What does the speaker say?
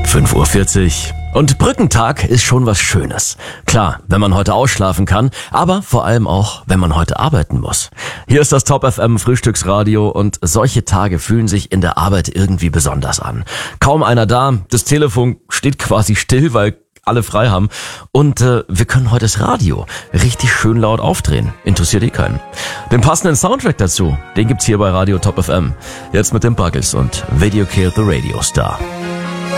5:40 Uhr. Und Brückentag ist schon was Schönes. Klar, wenn man heute ausschlafen kann, aber vor allem auch, wenn man heute arbeiten muss. Hier ist das Top FM Frühstücksradio und solche Tage fühlen sich in der Arbeit irgendwie besonders an. Kaum einer da, das Telefon steht quasi still, weil alle frei haben. Und wir können heute das Radio richtig schön laut aufdrehen. Interessiert keinen. Den passenden Soundtrack dazu, den gibt's hier bei Radio Top FM. Jetzt mit den Buggles und Video Killed the Radio Star.